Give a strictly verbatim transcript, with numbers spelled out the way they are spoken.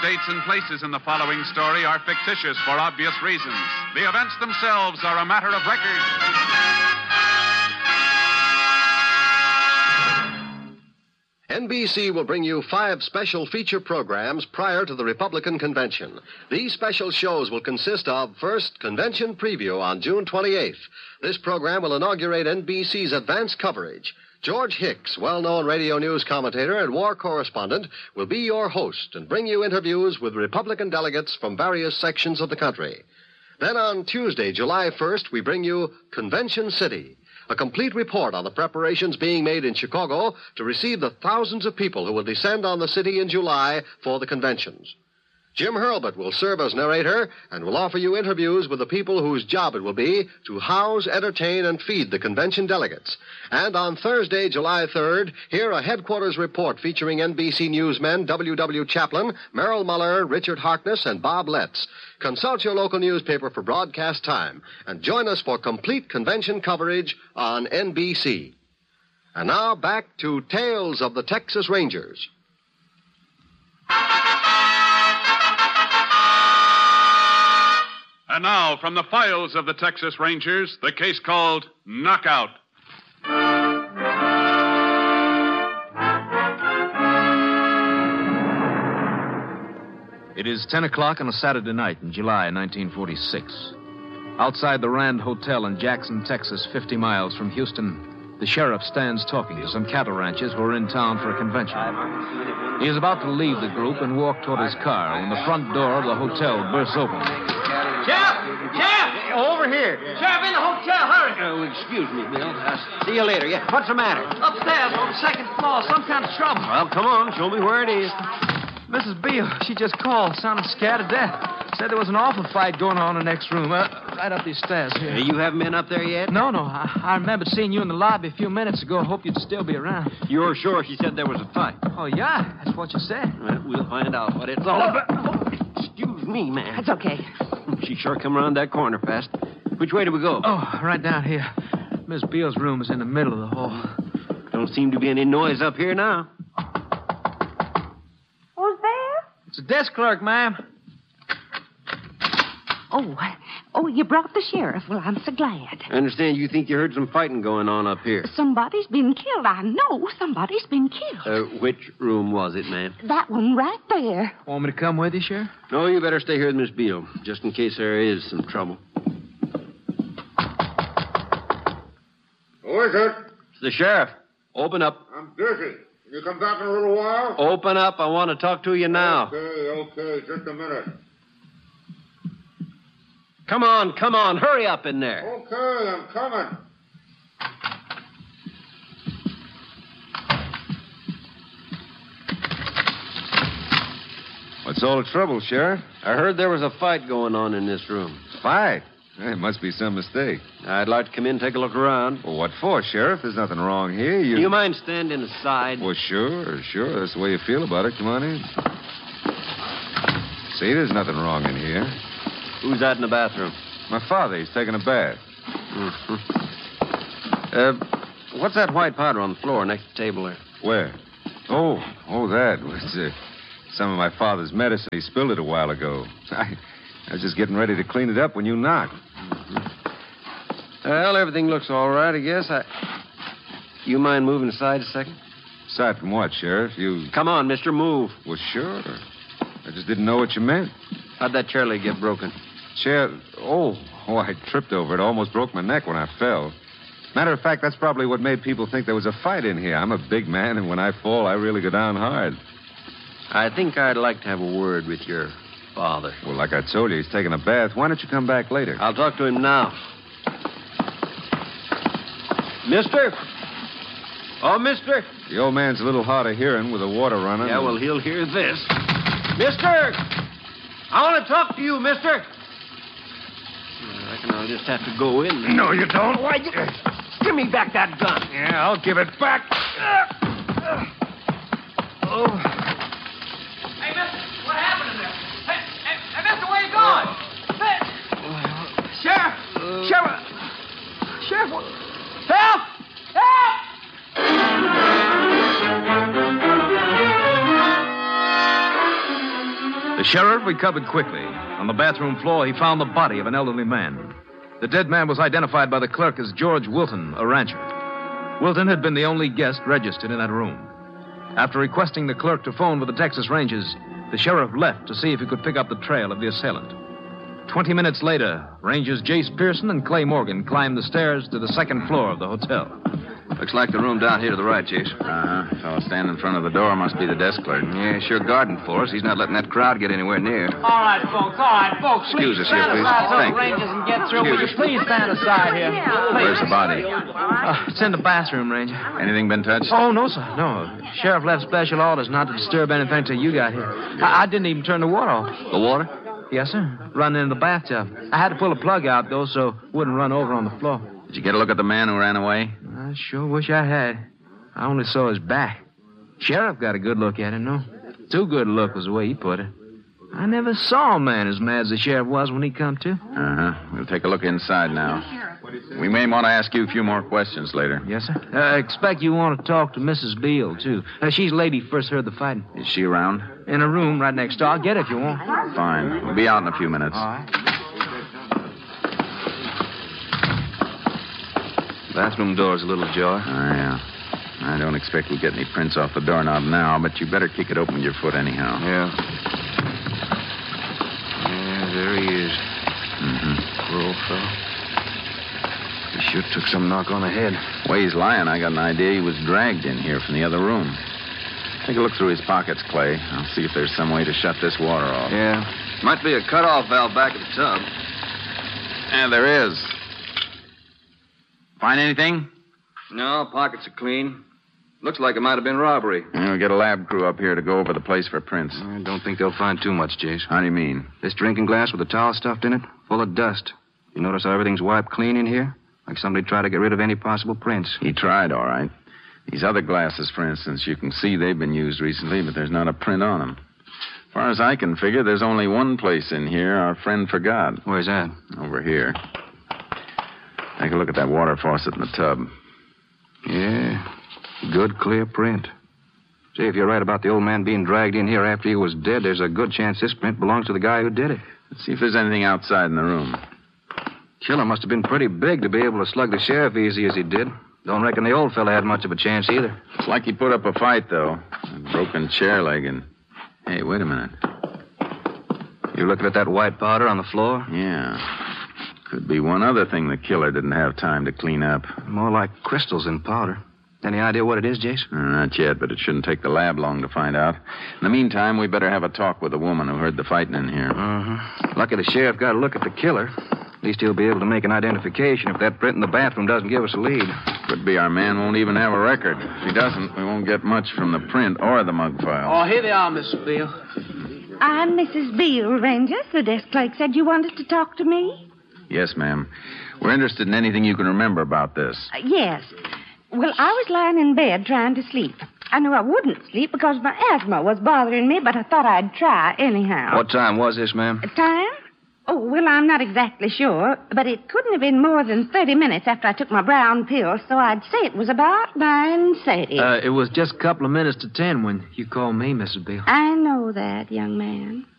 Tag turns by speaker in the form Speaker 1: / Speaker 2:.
Speaker 1: Dates and places in the following story are fictitious for obvious reasons. The events themselves are a matter of record.
Speaker 2: N B C will bring you five special feature programs prior to the Republican convention. These special shows will consist of, first, Convention Preview on June twenty-eighth. This program will inaugurate N B C's advance coverage. George Hicks, well-known radio news commentator and war correspondent, will be your host and bring you interviews with Republican delegates from various sections of the country. Then on Tuesday, July first, we bring you Convention City, a complete report on the preparations being made in Chicago to receive the thousands of people who will descend on the city in July for the conventions. Jim Hurlbut will serve as narrator and will offer you interviews with the people whose job it will be to house, entertain, and feed the convention delegates. And on Thursday, July third, hear a headquarters report featuring N B C newsmen W W Chaplin, Merrill Muller, Richard Harkness, and Bob Letts. Consult your local newspaper for broadcast time and join us for complete convention coverage on N B C. And now back to Tales of the Texas Rangers.
Speaker 1: And now, from the files of the Texas Rangers, the case called Knockout.
Speaker 3: It is ten o'clock on a Saturday night in July nineteen forty-six. Outside the Rand Hotel in Jackson, Texas, fifty miles from Houston, the sheriff stands talking to some cattle ranchers who are in town for a convention. He is about to leave the group and walk toward his car when the front door of the hotel bursts open.
Speaker 4: Sheriff! Sheriff!
Speaker 5: Over here.
Speaker 4: Sheriff, in the hotel, hurry!
Speaker 5: Oh, excuse me, Bill. Uh, see you later. Yeah, what's the matter?
Speaker 4: Upstairs on the second floor, some kind of trouble.
Speaker 5: Well, come on. Show me where it is.
Speaker 3: Missus Beale, she just called, sounded scared to death. Said there was an awful fight going on in the next room, uh, right up these stairs here.
Speaker 5: Uh, you haven't been up there yet?
Speaker 3: No, no. I, I remembered seeing you in the lobby a few minutes ago. Hope you'd still be around.
Speaker 5: You're sure she said there was a fight?
Speaker 3: Oh, yeah. That's what you said.
Speaker 5: Well, we'll find out what it's all about. Oh, excuse me, man.
Speaker 6: That's okay.
Speaker 5: She sure come around that corner fast. Which way do we go?
Speaker 3: Oh, right down here. Miss Beale's room is in the middle of the hall.
Speaker 5: Don't seem to be any noise up here now.
Speaker 6: Who's there?
Speaker 3: It's a desk clerk, ma'am.
Speaker 6: Oh, oh, you brought the sheriff. Well, I'm so glad.
Speaker 5: I understand you think you heard some fighting going on up here.
Speaker 6: Somebody's been killed. I know somebody's been killed.
Speaker 5: Uh, which room was it, ma'am?
Speaker 6: That one right there.
Speaker 3: Want me to come with you, Sheriff?
Speaker 5: No, you better stay here with Miss Beale, just in case there is some trouble.
Speaker 7: Who is it?
Speaker 5: It's the sheriff. Open up.
Speaker 7: I'm busy. Can you come back in a little while?
Speaker 5: Open up. I want to talk to you now.
Speaker 7: Okay, okay. Just a minute.
Speaker 5: Come on, come on. Hurry up in there.
Speaker 7: Okay, I'm coming.
Speaker 8: What's all the trouble, Sheriff?
Speaker 5: I heard there was a fight going on in this room.
Speaker 8: Fight? It must be some mistake.
Speaker 5: I'd like to come in and take a look around.
Speaker 8: Well, what for, Sheriff? There's nothing wrong here. You...
Speaker 5: Do you mind standing aside?
Speaker 8: Well, sure, sure. That's the way you feel about it. Come on in. See, there's nothing wrong in here.
Speaker 5: Who's that in the bathroom?
Speaker 8: My father. He's taking a bath.
Speaker 5: Mm-hmm. Uh, what's that white powder on the floor next to the table there?
Speaker 8: Where? Oh, oh, that. It's uh, some of my father's medicine. He spilled it a while ago. I, I was just getting ready to clean it up when you knocked.
Speaker 5: Mm-hmm. Well, everything looks all right, I guess. I... You mind moving aside a second?
Speaker 8: Aside from what, Sheriff? You...
Speaker 5: Come on, mister, move.
Speaker 8: Well, sure. I just didn't know what you meant.
Speaker 5: How'd that chair leg get broken?
Speaker 8: Chair... Oh, oh, I tripped over it. Almost broke my neck when I fell. Matter of fact, that's probably what made people think there was a fight in here. I'm a big man, and when I fall, I really go down hard.
Speaker 5: I think I'd like to have a word with your father.
Speaker 8: Well, like I told you, he's taking a bath. Why don't you come back later?
Speaker 5: I'll talk to him now. Mister? Oh, mister?
Speaker 8: The old man's a little hard of hearing with the water running.
Speaker 5: Yeah, well, he'll hear this. Mister! I want to talk to you, mister. I reckon I'll just have to go in there.
Speaker 8: No, you don't.
Speaker 5: Why, you... Give me back that gun.
Speaker 8: Yeah, I'll give it back.
Speaker 5: Oh.
Speaker 4: Hey, mister, what happened in there? Hey, hey, hey mister, where you going? Hey. Sheriff!
Speaker 5: Uh...
Speaker 4: Sheriff! Sheriff! What... Help! Help!
Speaker 3: The sheriff recovered quickly. On the bathroom floor, he found the body of an elderly man. The dead man was identified by the clerk as George Wilton, a rancher. Wilton had been the only guest registered in that room. After requesting the clerk to phone with the Texas Rangers, the sheriff left to see if he could pick up the trail of the assailant. Twenty minutes later, Rangers Jace Pearson and Clay Morgan climbed the stairs to the second floor of the hotel.
Speaker 9: Looks like the room down here to the right, Jace.
Speaker 8: Uh-huh. Fellow standing in front of the door must be the desk clerk.
Speaker 9: Yeah, sure guarding for us. He's not letting that crowd get anywhere near.
Speaker 4: All right, folks, all right, folks.
Speaker 9: Excuse
Speaker 4: please
Speaker 9: us here,
Speaker 4: stand
Speaker 9: please.
Speaker 4: aside so
Speaker 9: Thank
Speaker 4: the
Speaker 9: you.
Speaker 4: Rangers can get through.
Speaker 9: Excuse
Speaker 4: Please, please stand aside here.
Speaker 8: Where's the body?
Speaker 3: Uh, it's in the bathroom, Ranger.
Speaker 8: Anything been touched?
Speaker 3: Oh, no, sir, no. Sheriff left special orders not to disturb anything till you got here. I, I didn't even turn the water off.
Speaker 9: The water?
Speaker 3: Yes, sir. Running in the bathtub. I had to pull a plug out, though, so it wouldn't run over on the floor.
Speaker 8: Did you get a look at the man who ran away?
Speaker 3: I sure wish I had. I only saw his back. Sheriff got a good look at him, no? Too good a look was the way he put it. I never saw a man as mad as the sheriff was when he come to.
Speaker 8: Uh-huh. We'll take a look inside now. We may want to ask you a few more questions later.
Speaker 3: Yes, sir. I uh, expect you want to talk to Missus Beale, too. Uh, she's the lady who first heard the fighting.
Speaker 8: Is she around?
Speaker 3: In a room right next door. I'll get it if you want.
Speaker 8: Fine. We'll be out in a few minutes.
Speaker 3: All right.
Speaker 9: Bathroom door's a little ajar.
Speaker 8: Oh, yeah. I don't expect we'll get any prints off the doorknob now, but you better kick it open with your foot anyhow.
Speaker 9: Yeah. Yeah, there he is.
Speaker 8: Mm-hmm.
Speaker 9: Poor old fellow. He sure took some knock on the head.
Speaker 8: Way he's lying, I got an idea he was dragged in here from the other room. Take a look through his pockets, Clay. I'll see if there's some way to shut this water off.
Speaker 9: Yeah. Might be a cutoff valve back of the tub.
Speaker 8: Yeah, there is. Find anything?
Speaker 9: No, pockets are clean. Looks like it might have been robbery.
Speaker 8: We'll get a lab crew up here to go over the place for prints.
Speaker 9: I don't think they'll find too much, Jace.
Speaker 8: How do you mean?
Speaker 9: This drinking glass with the towel stuffed in it, full of dust. You notice how everything's wiped clean in here? Like somebody tried to get rid of any possible prints.
Speaker 8: He tried, all right. These other glasses, for instance, you can see they've been used recently, but there's not a print on them. As far as I can figure, there's only one place in here our friend forgot.
Speaker 9: Where's that?
Speaker 8: Over here. Take a look at that water faucet in the tub.
Speaker 9: Yeah, good, clear print. Say, if you're right about the old man being dragged in here after he was dead, there's a good chance this print belongs to the guy who did it.
Speaker 8: Let's see if there's anything outside in the room.
Speaker 9: Killer must have been pretty big to be able to slug the sheriff easy as he did. Don't reckon the old fella had much of a chance either.
Speaker 8: It's like he put up a fight, though. A broken chair leg and... Hey, wait a minute.
Speaker 9: You looking at that white powder on the floor?
Speaker 8: Yeah. Could be one other thing the killer didn't have time to clean up.
Speaker 9: More like crystals than powder. Any idea what it is, Jace?
Speaker 8: Uh, not yet, but it shouldn't take the lab long to find out. In the meantime, we better have a talk with the woman who heard the fighting in here.
Speaker 9: Uh-huh. Lucky the sheriff got a look at the killer. At least he'll be able to make an identification if that print in the bathroom doesn't give us a lead.
Speaker 8: Could be our man won't even have a record. If he doesn't, we won't get much from the print or the mug file.
Speaker 4: Oh, here they are, Missus Beale.
Speaker 6: I'm Missus Beale, Ranger. The desk clerk said you wanted to talk to me.
Speaker 8: Yes, ma'am. We're interested in anything you can remember about this.
Speaker 6: Uh, yes. Well, I was lying in bed trying to sleep. I knew I wouldn't sleep because my asthma was bothering me, but I thought I'd try anyhow.
Speaker 9: What time was this, ma'am?
Speaker 6: Time? Oh, well, I'm not exactly sure, but it couldn't have been more than thirty minutes after I took my brown pill, so I'd say it was about nine thirty.
Speaker 3: Uh, it was just a couple of minutes to ten when you called me, Missus Beale.
Speaker 6: I know that, young man.